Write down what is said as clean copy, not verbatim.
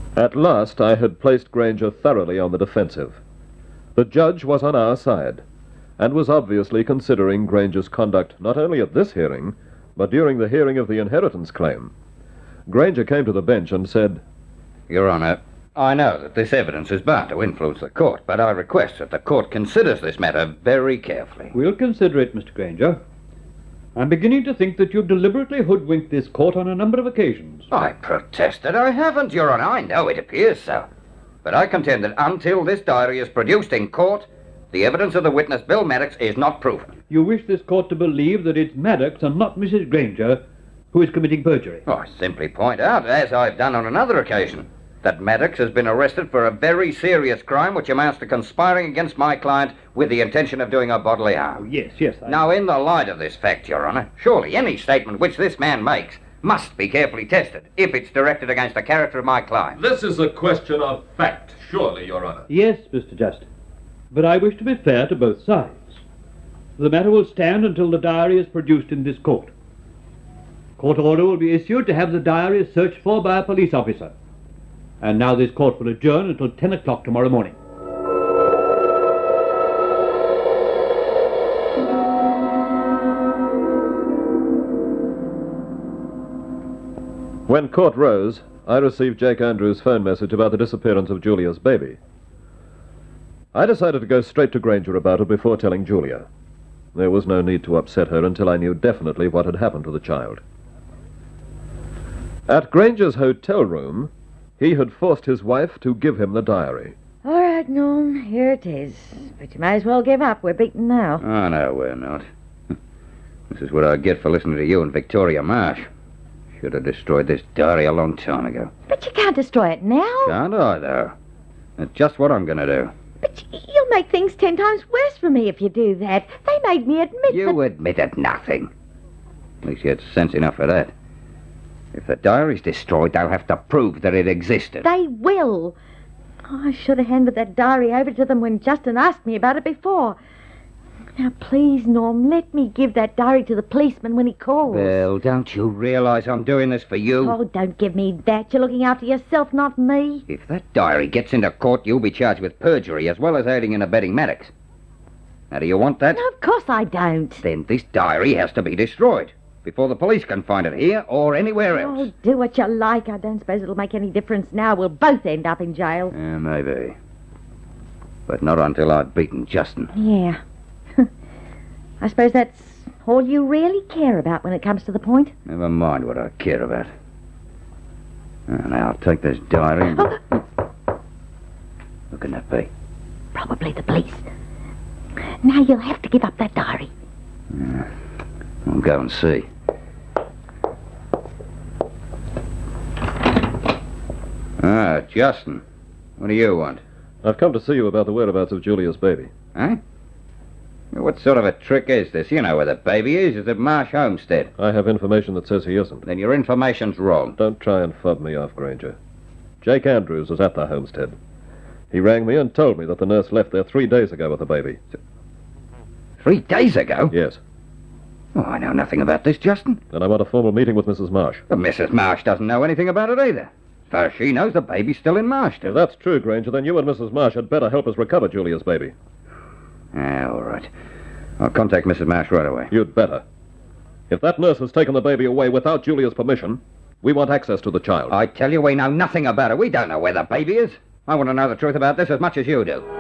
At last, I had placed Granger thoroughly on the defensive. The judge was on our side, and was obviously considering Granger's conduct not only at this hearing, but during the hearing of the inheritance claim. Granger came to the bench and said, Your Honor, I know that this evidence is bound to influence the court, but I request that the court considers this matter very carefully. We'll consider it, Mr. Granger. I'm beginning to think that you've deliberately hoodwinked this court on a number of occasions. I protest that I haven't, Your Honor. I know it appears so. But I contend that until this diary is produced in court, the evidence of the witness, Bill Maddox, is not proven. You wish this court to believe that it's Maddox and not Mrs. Granger who is committing perjury? I simply point out, as I've done on another occasion, that Maddox has been arrested for a very serious crime which amounts to conspiring against my client with the intention of doing her bodily harm. Oh, yes. Now, in the light of this fact, Your Honor, surely any statement which this man makes must be carefully tested if it's directed against the character of my client. This is a question of fact, surely, Your Honor. Yes, Mr. Justice. But I wish to be fair to both sides. The matter will stand until the diary is produced in this court. Court order will be issued to have the diary searched for by a police officer. And now this court will adjourn until 10 o'clock tomorrow morning. When court rose, I received Jake Andrews' phone message about the disappearance of Julia's baby. I decided to go straight to Granger about it before telling Julia. There was no need to upset her until I knew definitely what had happened to the child. At Granger's hotel room, he had forced his wife to give him the diary. All right, Norm, here it is. But you may as well give up. We're beaten now. Oh, no, we're not. This is what I get for listening to you and Victoria Marsh. Should have destroyed this diary a long time ago. But you can't destroy it now. Can't I, though? That's just what I'm going to do. But you'll make things 10 times worse for me if you do that. They made me admit You admitted nothing. At least you had sense enough for that. If the diary's destroyed, they'll have to prove that it existed. They will. Oh, I should have handed that diary over to them when Justin asked me about it before. Now, please, Norm, let me give that diary to the policeman when he calls. Well, don't you realize I'm doing this for you? Oh, don't give me that. You're looking after yourself, not me. If that diary gets into court, you'll be charged with perjury as well as aiding and abetting Maddox. Now, do you want that? No, of course I don't. Then this diary has to be destroyed before the police can find it here or anywhere else. Oh, do what you like. I don't suppose it'll make any difference now. We'll both end up in jail. Yeah, maybe. But not until I've beaten Justin. Yeah. I suppose that's all you really care about when it comes to the point. Never mind what I care about. Now, I'll take this diary and... Who can that be? Probably the police. Now you'll have to give up that diary. Yeah. I'll go and see. Ah, Justin. What do you want? I've come to see you about the whereabouts of Julia's baby. Huh? What sort of a trick is this? You know where the baby is. It's at Marsh Homestead. I have information that says he isn't. Then your information's wrong. Don't try and fob me off, Granger. Jake Andrews was at the homestead. He rang me and told me that the nurse left there 3 days ago with the baby. 3 days ago? Yes. Oh, I know nothing about this, Justin. Then I want a formal meeting with Mrs. Marsh. But Mrs. Marsh doesn't know anything about it either. As far as she knows, the baby's still in Marshton. If that's true, Granger, then you and Mrs. Marsh had better help us recover Julia's baby. All right. I'll contact Mrs. Marsh right away. You'd better. If that nurse has taken the baby away without Julia's permission, we want access to the child. I tell you, we know nothing about it. We don't know where the baby is. I want to know the truth about this as much as you do.